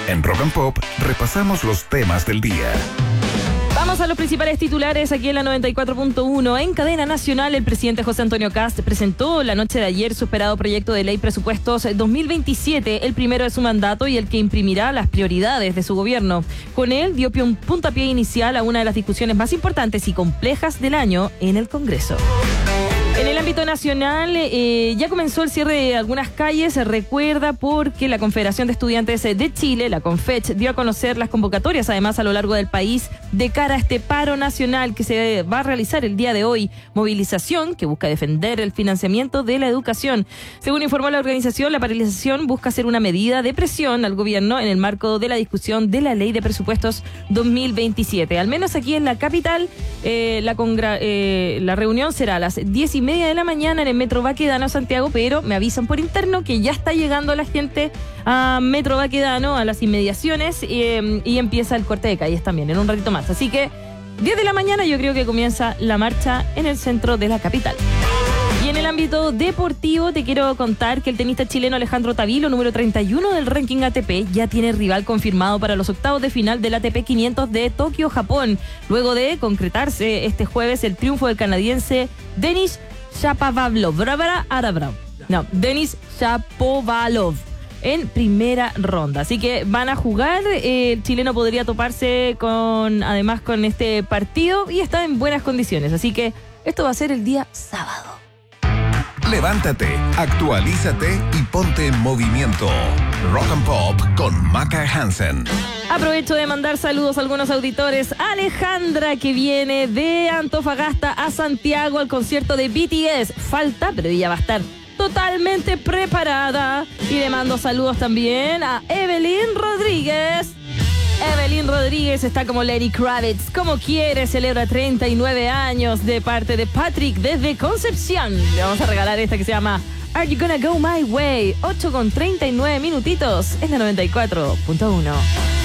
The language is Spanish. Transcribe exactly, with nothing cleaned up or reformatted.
En Rock and Pop repasamos los temas del día. Vamos a los principales titulares aquí en la noventa y cuatro punto uno. En cadena nacional, el presidente José Antonio Kast presentó la noche de ayer su esperado proyecto de ley presupuestos dos mil veintisiete, el primero de su mandato y el que imprimirá las prioridades de su gobierno. Con él dio un puntapié inicial a una de las discusiones más importantes y complejas del año en el Congreso. En el ámbito nacional, eh, ya comenzó el cierre de algunas calles. Se recuerda porque la Confederación de Estudiantes de Chile, la CONFECH, dio a conocer las convocatorias, además, a lo largo del país, de cara a este paro nacional que se va a realizar el día de hoy. Movilización que busca defender el financiamiento de la educación. Según informó la organización, la paralización busca ser una medida de presión al gobierno en el marco de la discusión de la ley de presupuestos dos mil veintisiete. Al menos aquí en la capital, eh, la, congra- eh, la reunión será a las diez y media de la mañana en el Metro Baquedano, Santiago, pero me avisan por interno que ya está llegando la gente a Metro Baquedano, a las inmediaciones, eh, y empieza el corte de calles también en un ratito más. Así que diez de la mañana yo creo que comienza la marcha en el centro de la capital. Y en el ámbito deportivo te quiero contar que el tenista chileno Alejandro Tavilo, número treinta y uno del ranking A T P, ya tiene rival confirmado para los octavos de final del A T P quinientos de Tokio, Japón, luego de concretarse este jueves el triunfo del canadiense Denis Shapovalov. No, Denis Shapovalov en primera ronda. Así que van a jugar. Eh, el chileno podría toparse con, además, con este partido y está en buenas condiciones. Así que esto va a ser el día sábado. Levántate, actualízate y ponte en movimiento. Rock and Pop con Maca Hansen. Aprovecho de mandar saludos a algunos auditores. Alejandra, que viene de Antofagasta a Santiago al concierto de B T S. Falta, pero ella va a estar totalmente preparada. Y le mando saludos también a Evelyn Rodríguez. Evelyn Rodríguez está como Lenny Kravitz, como quiere, celebra treinta y nueve años de parte de Patrick desde Concepción. Le vamos a regalar esta que se llama Are You Gonna Go My Way? ocho con treinta y nueve minutitos en la noventa y cuatro punto uno.